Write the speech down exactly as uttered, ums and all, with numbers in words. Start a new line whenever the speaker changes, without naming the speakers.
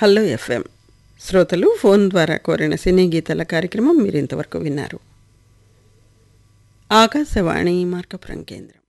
Hello FM శ్రోతలు phone ద్వారా కోరిన సినీ గీతాల కార్యక్రమం మీరు ఇంతవరకు విన్నారు. ఆకాశవాణి మార్కపురం కేంద్రం.